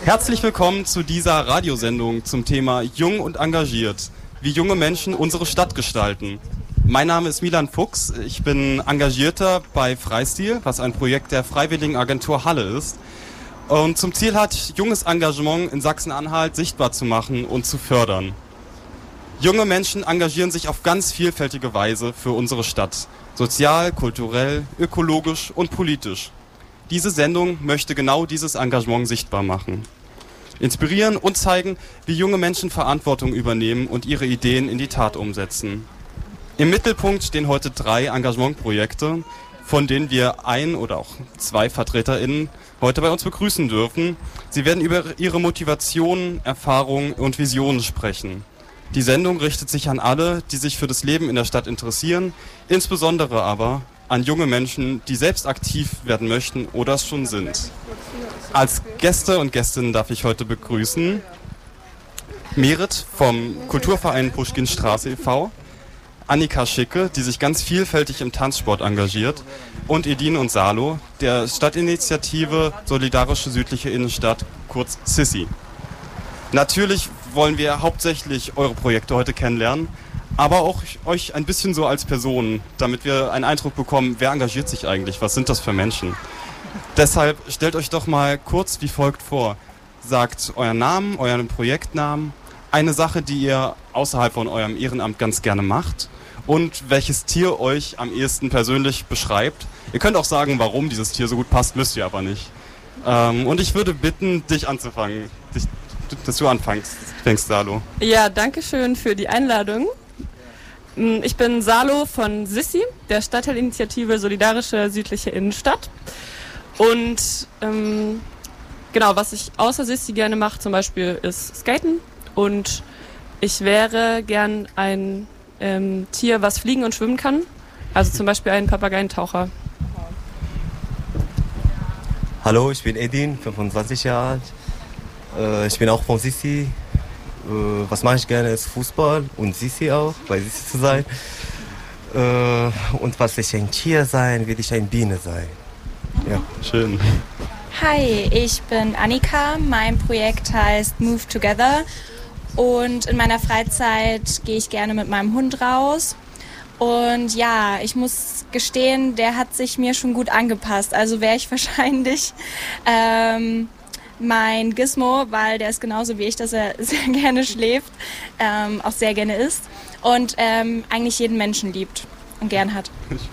Herzlich willkommen zu dieser Radiosendung zum Thema Jung und engagiert, wie junge Menschen unsere Stadt gestalten. Mein Name ist Milan Fuchs, ich bin Engagierter bei Freistil, was ein Projekt der Freiwilligenagentur Halle ist und zum Ziel hat, junges Engagement in Sachsen-Anhalt sichtbar zu machen und zu fördern. Junge Menschen engagieren sich auf ganz vielfältige Weise für unsere Stadt, sozial, kulturell, ökologisch und politisch. Diese Sendung möchte genau dieses Engagement sichtbar machen. Inspirieren und zeigen, wie junge Menschen Verantwortung übernehmen und ihre Ideen in die Tat umsetzen. Im Mittelpunkt stehen heute 3 Engagementprojekte, von denen wir ein oder auch 2 VertreterInnen heute bei uns begrüßen dürfen. Sie werden über ihre Motivationen, Erfahrungen und Visionen sprechen. Die Sendung richtet sich an alle, die sich für das Leben in der Stadt interessieren, insbesondere aber an junge Menschen, die selbst aktiv werden möchten oder es schon sind. Als Gäste und Gästinnen darf ich heute begrüßen Merit vom Kulturverein Puschkinstraße e.V., Annika Schicke, die sich ganz vielfältig im Tanzsport engagiert, und Edin und Salo, der Stadtinitiative Solidarische Südliche Innenstadt, kurz SISSI. Natürlich wollen wir hauptsächlich eure Projekte heute kennenlernen, aber auch euch ein bisschen so als Personen, damit wir einen Eindruck bekommen, wer engagiert sich eigentlich, was sind das für Menschen. Deshalb stellt euch doch mal kurz wie folgt vor. Sagt euren Namen, euren Projektnamen, eine Sache, die ihr außerhalb von eurem Ehrenamt ganz gerne macht und welches Tier euch am ehesten persönlich beschreibt. Ihr könnt auch sagen, warum dieses Tier so gut passt, müsst ihr aber nicht. Und ich würde bitten, dich anzufangen, dass du anfängst, Salo. Ja, danke schön für die Einladung. Ich bin Salo von SISSI, der Stadtteilinitiative Solidarische Südliche Innenstadt. Und genau, was ich außer SISSI gerne mache, zum Beispiel ist Skaten. Und ich wäre gern ein Tier, was fliegen und schwimmen kann. Also zum Beispiel ein Papageientaucher. Hallo, ich bin Edin, 25 Jahre alt. Ich bin auch von SISSI. Was mache ich gerne ist Fußball und SISSI auch, bei SISSI zu sein. Und was ich ein Tier sein, will ich eine Biene sein. Ja. Schön. Hi, ich bin Annika. Mein Projekt heißt Move Together. Und in meiner Freizeit gehe ich gerne mit meinem Hund raus. Und ja, ich muss gestehen, der hat sich mir schon gut angepasst. Also wäre ich wahrscheinlich mein Gizmo, weil der ist genauso wie ich, dass er sehr gerne schläft, auch sehr gerne isst und eigentlich jeden Menschen liebt und gern hat.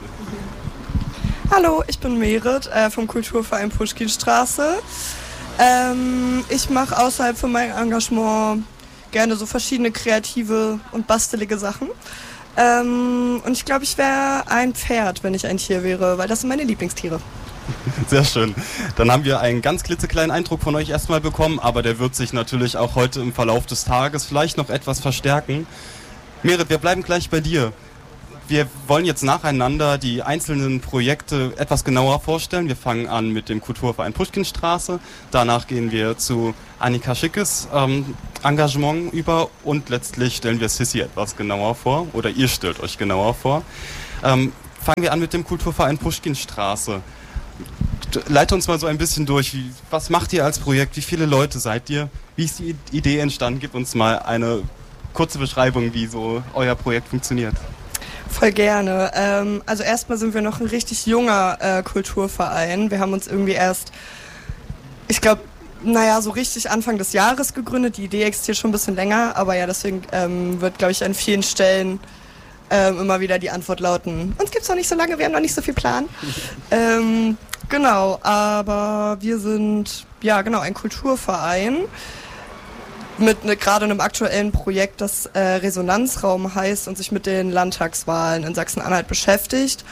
Hallo, ich bin Merit vom Kulturverein Puschkinstraße. Ich mache außerhalb von meinem Engagement gerne so verschiedene kreative und bastelige Sachen. Und ich glaube, ich wäre ein Pferd, wenn ich ein Tier wäre, weil das sind meine Lieblingstiere. Sehr schön. Dann haben wir einen ganz klitzekleinen Eindruck von euch erstmal bekommen, aber der wird sich natürlich auch heute im Verlauf des Tages vielleicht noch etwas verstärken. Merit, wir bleiben gleich bei dir. Wir wollen jetzt nacheinander die einzelnen Projekte etwas genauer vorstellen. Wir fangen an mit dem Kulturverein Puschkinstraße, danach gehen wir zu Annika Schickes Engagement über und letztlich stellen wir SISSI etwas genauer vor, oder ihr stellt euch genauer vor. Fangen wir an mit dem Kulturverein Puschkinstraße. Leite uns mal so ein bisschen durch. Was macht ihr als Projekt? Wie viele Leute seid ihr? Wie ist die Idee entstanden? Gib uns mal eine kurze Beschreibung, wie so euer Projekt funktioniert. Voll gerne. Also erstmal sind wir noch ein richtig junger Kulturverein. Wir haben uns irgendwie erst, ich glaube, so richtig Anfang des Jahres gegründet. Die Idee existiert schon ein bisschen länger, aber ja, deswegen wird, glaube ich, an vielen Stellen immer wieder die Antwort lauten, uns gibt's noch nicht so lange, wir haben noch nicht so viel Plan. Genau, aber wir sind ein Kulturverein mit gerade einem aktuellen Projekt, das Resonanzraum heißt und sich mit den Landtagswahlen in Sachsen-Anhalt beschäftigt.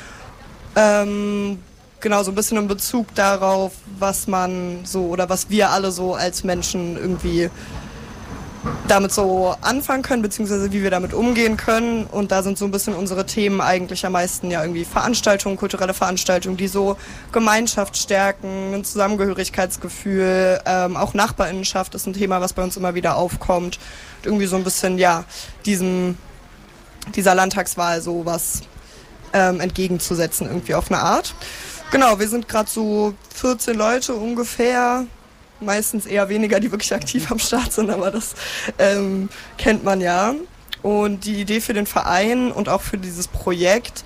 Genau, so ein bisschen in Bezug darauf, was man so oder was wir alle so als Menschen irgendwie damit so anfangen können, beziehungsweise wie wir damit umgehen können. Und da sind so ein bisschen unsere Themen eigentlich am meisten ja irgendwie Veranstaltungen, kulturelle Veranstaltungen, die so Gemeinschaft stärken, ein Zusammengehörigkeitsgefühl, auch Nachbarinnenschaft ist ein Thema, was bei uns immer wieder aufkommt. Und irgendwie so ein bisschen, dieser Landtagswahl so was entgegenzusetzen, irgendwie auf eine Art. Genau, wir sind gerade so 14 Leute ungefähr. meistens eher weniger, die wirklich aktiv am Start sind, aber das kennt man ja. Und die Idee für den Verein und auch für dieses Projekt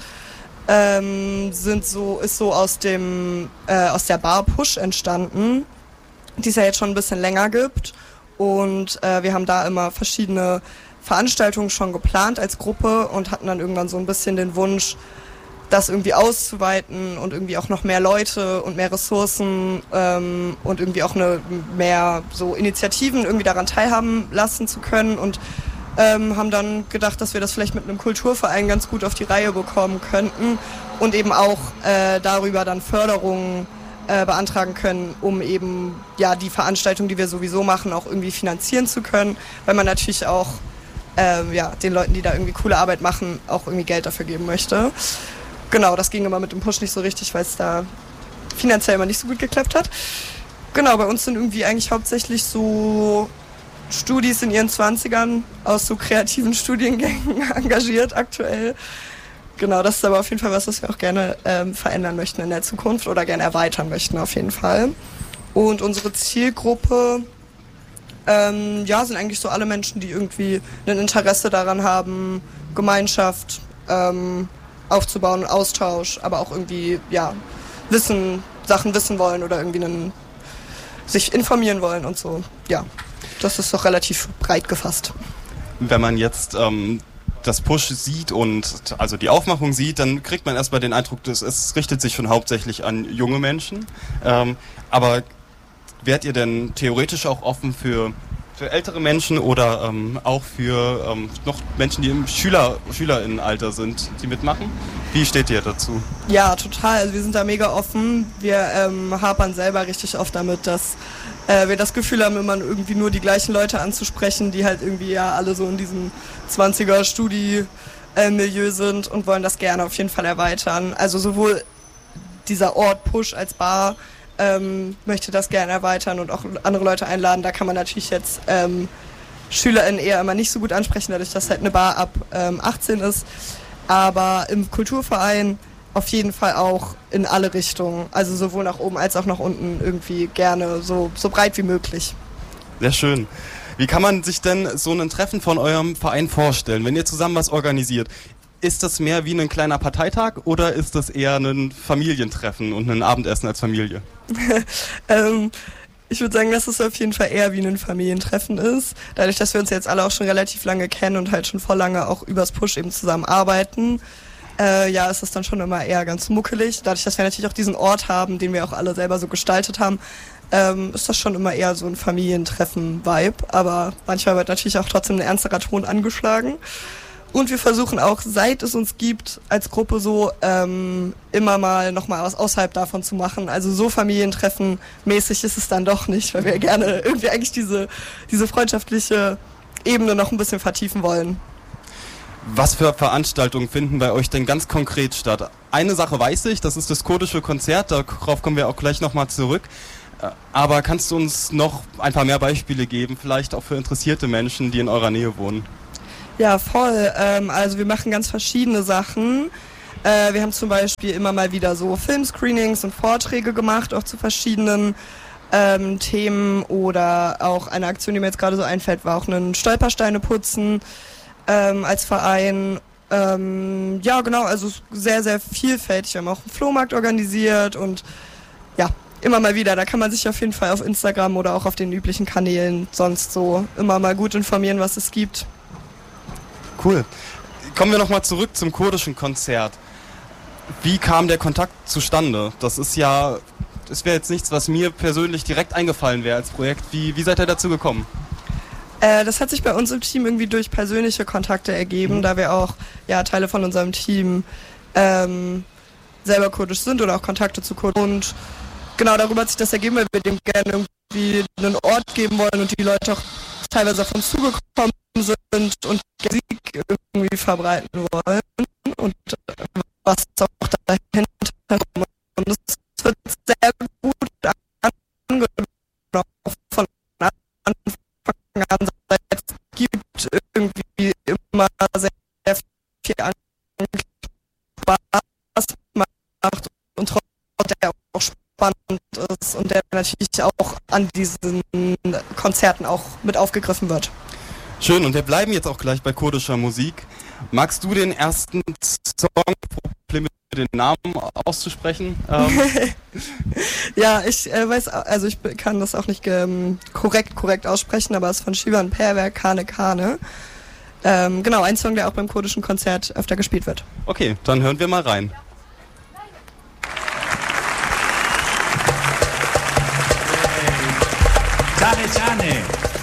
ist so aus der Bar Push entstanden, die es ja jetzt schon ein bisschen länger gibt. Und wir haben da immer verschiedene Veranstaltungen schon geplant als Gruppe und hatten dann irgendwann so ein bisschen den Wunsch, das irgendwie auszuweiten und irgendwie auch noch mehr Leute und mehr Ressourcen und irgendwie auch mehr so Initiativen irgendwie daran teilhaben lassen zu können und haben dann gedacht, dass wir das vielleicht mit einem Kulturverein ganz gut auf die Reihe bekommen könnten und eben auch darüber dann Förderungen beantragen können, um eben ja die Veranstaltung, die wir sowieso machen, auch irgendwie finanzieren zu können, weil man natürlich auch den Leuten, die da irgendwie coole Arbeit machen, auch irgendwie Geld dafür geben möchte. Genau, das ging immer mit dem Push nicht so richtig, weil es da finanziell immer nicht so gut geklappt hat. Genau, bei uns sind irgendwie eigentlich hauptsächlich so Studis in ihren 20ern aus so kreativen Studiengängen engagiert aktuell. Genau, das ist aber auf jeden Fall was wir auch gerne verändern möchten in der Zukunft oder gerne erweitern möchten auf jeden Fall. Und unsere Zielgruppe sind eigentlich so alle Menschen, die irgendwie ein Interesse daran haben, Gemeinschaft aufzubauen, Austausch, aber auch irgendwie Sachen wissen wollen oder irgendwie sich informieren wollen und so. Ja, das ist doch relativ breit gefasst. Wenn man jetzt das Push sieht und also die Aufmachung sieht, dann kriegt man erstmal den Eindruck, es richtet sich schon hauptsächlich an junge Menschen. Aber wärt ihr denn theoretisch auch offen für ältere Menschen oder auch für noch Menschen, die im SchülerInnenalter sind, die mitmachen? Wie steht ihr dazu? Ja, total. Also wir sind da mega offen. Wir hapern selber richtig oft damit, dass wir das Gefühl haben, immer irgendwie nur die gleichen Leute anzusprechen, die halt irgendwie ja alle so in diesem 20er-Studi-Milieu sind und wollen das gerne auf jeden Fall erweitern. Also sowohl dieser Ort Push als Bar möchte das gerne erweitern und auch andere Leute einladen. Da kann man natürlich jetzt SchülerInnen eher immer nicht so gut ansprechen, dadurch, dass halt eine Bar ab 18 ist. Aber im Kulturverein auf jeden Fall auch in alle Richtungen. Also sowohl nach oben als auch nach unten irgendwie gerne so breit wie möglich. Sehr schön. Wie kann man sich denn so ein Treffen von eurem Verein vorstellen, wenn ihr zusammen was organisiert? Ist das mehr wie ein kleiner Parteitag oder ist das eher ein Familientreffen und ein Abendessen als Familie? Ich würde sagen, dass es auf jeden Fall eher wie ein Familientreffen ist. Dadurch, dass wir uns jetzt alle auch schon relativ lange kennen und halt schon vor lange auch übers Push eben zusammen arbeiten, ist es dann schon immer eher ganz muckelig. Dadurch, dass wir natürlich auch diesen Ort haben, den wir auch alle selber so gestaltet haben, ist das schon immer eher so ein Familientreffen-Vibe. Aber manchmal wird natürlich auch trotzdem ein ernsterer Ton angeschlagen. Und wir versuchen auch, seit es uns gibt, als Gruppe so immer mal nochmal was außerhalb davon zu machen. Also so Familientreffen mäßig ist es dann doch nicht, weil wir gerne irgendwie eigentlich diese freundschaftliche Ebene noch ein bisschen vertiefen wollen. Was für Veranstaltungen finden bei euch denn ganz konkret statt? Eine Sache weiß ich, das ist das kurdische Konzert, darauf kommen wir auch gleich nochmal zurück. Aber kannst du uns noch ein paar mehr Beispiele geben, vielleicht auch für interessierte Menschen, die in eurer Nähe wohnen? Ja, voll. Also wir machen ganz verschiedene Sachen. Wir haben zum Beispiel immer mal wieder so Filmscreenings und Vorträge gemacht, auch zu verschiedenen Themen. Oder auch eine Aktion, die mir jetzt gerade so einfällt, war auch einen Stolpersteine putzen als Verein. Ja, genau, also sehr, sehr vielfältig. Wir haben auch einen Flohmarkt organisiert und ja, immer mal wieder. Da kann man sich auf jeden Fall auf Instagram oder auch auf den üblichen Kanälen sonst so immer mal gut informieren, was es gibt. Cool. Kommen wir nochmal zurück zum kurdischen Konzert. Wie kam der Kontakt zustande? Das wäre jetzt nichts, was mir persönlich direkt eingefallen wäre als Projekt. Wie seid ihr dazu gekommen? Das hat sich bei uns im Team irgendwie durch persönliche Kontakte ergeben, da wir auch Teile von unserem Team selber kurdisch sind oder auch Kontakte zu Kurden. Und genau darüber hat sich das ergeben, weil wir dem gerne irgendwie einen Ort geben wollen und die Leute auch teilweise auf uns zugekommen sind und Musik irgendwie verbreiten wollen und was auch dahinter kommt. Und es wird sehr gut angenommen von Anfang an. Es gibt irgendwie immer sehr viel Spaß macht und trotzdem auch spannend ist und der natürlich auch an diesen Konzerten auch mit aufgegriffen wird. Schön, und wir bleiben jetzt auch gleich bei kurdischer Musik. Magst du den ersten Song, Probleme den Namen auszusprechen? Ja, ich weiß, also ich kann das auch nicht korrekt aussprechen, aber es ist von Shivan Perver Kane Kane. Genau, ein Song, der auch beim kurdischen Konzert öfter gespielt wird. Okay, dann hören wir mal rein. Tane Tane.